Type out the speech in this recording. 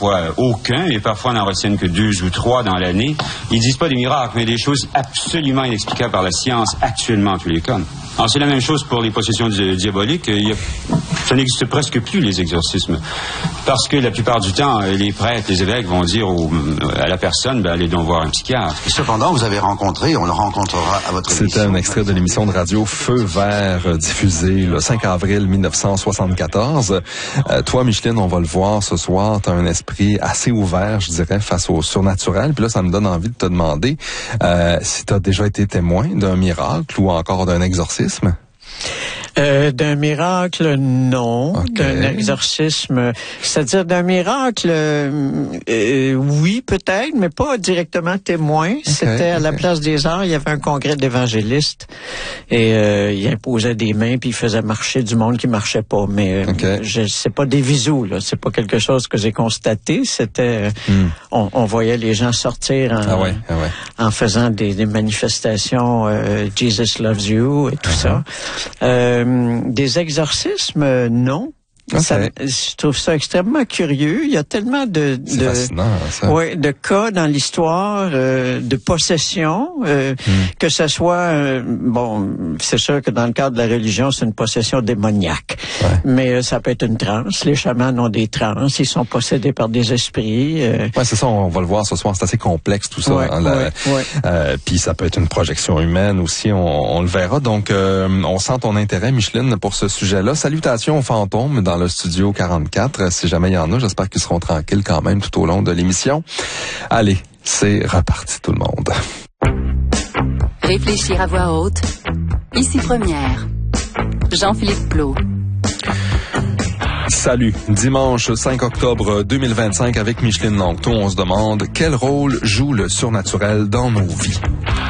parfois aucun, et parfois n'en retiennent que 2 ou 3 dans l'année. Ils disent pas des miracles, mais des choses absolument inexplicables par la science, actuellement, en tous les cas. Alors, c'est la même chose pour les possessions diaboliques. Ça n'existe presque plus, les exorcismes. Parce que la plupart du temps, les prêtres, les évêques vont dire à la personne, allez donc voir un psychiatre. Cependant, vous avez rencontré, on le rencontrera à votre émission. C'était un extrait de l'émission de radio Feu Vert, diffusée le 5 avril 1974. Toi, Micheline, on va le voir ce soir, tu as un esprit assez ouvert, je dirais, face au surnaturel. Puis là, ça me donne envie de te demander si tu as déjà été témoin d'un miracle ou encore d'un exorcisme. D'un miracle, non. Okay. D'un exorcisme, c'est-à-dire d'un miracle, oui, peut-être, mais pas directement témoin. Okay, c'était à la Place des Arts, il y avait un congrès d'évangélistes et il imposait des mains puis il faisait marcher du monde qui marchait pas. Mais c'est pas des visous, là. C'est pas quelque chose que j'ai constaté. C'était, on voyait les gens sortir en faisant des manifestations Jesus loves you et tout ça. Des exorcismes, non. Okay. Je trouve ça extrêmement curieux. Il y a tellement de cas dans l'histoire de possession que ce soit c'est sûr que dans le cadre de la religion, c'est une possession démoniaque. Ouais. Mais ça peut être une transe. Les chamans ont des transes, ils sont possédés par des esprits. Ouais, c'est ça, on va le voir ce soir, c'est assez complexe tout ça. Puis ça peut être une projection humaine aussi, on le verra. Donc on sent ton intérêt, Micheline, pour ce sujet-là. Salutations aux fantômes dans le studio 44, si jamais il y en a. J'espère qu'ils seront tranquilles quand même tout au long de l'émission. Allez, c'est reparti tout le monde. Réfléchir à voix haute. Ici Première. Jean-Philippe Plot. Salut. Dimanche 5 octobre 2025 avec Micheline Langto, on se demande quel rôle joue le surnaturel dans nos vies.